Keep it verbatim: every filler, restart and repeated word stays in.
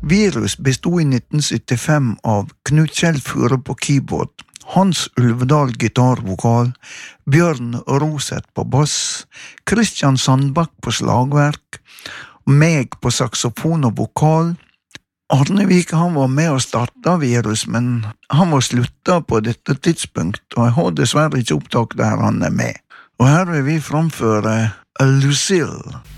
Virus bestod i nitten syttifem av Knut Kjell Fure på keyboard, Hans Ulvedal gitarvokal, Bjørn Roseth på bass, Christian Sandbakk på slagverk, meg på saksofon og vokal. Arnevik han var med og starta Virus, men han var slutta på dette tidspunkt, og jeg har dessverre ikke opptak der han er med. Og her vil vi framføre A Lucille.